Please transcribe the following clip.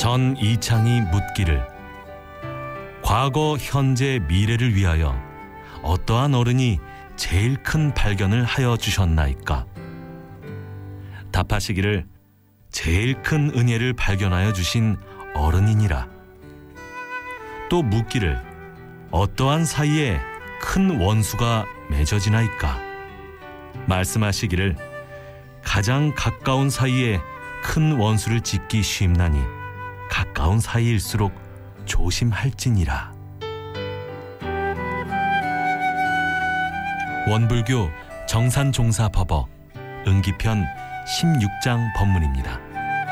전 이창이 묻기를 과거, 현재, 미래를 위하여 어떠한 어른이 제일 큰 발견을 하여 주셨나이까? 답하시기를 제일 큰 은혜를 발견하여 주신 어른이니라. 또 묻기를 어떠한 사이에 큰 원수가 맺어지나이까? 말씀하시기를 가장 가까운 사이에 큰 원수를 짓기 쉽나니 가까운 사이일수록 조심할지니라. 원불교 정산종사법어 응기편 16장 법문입니다.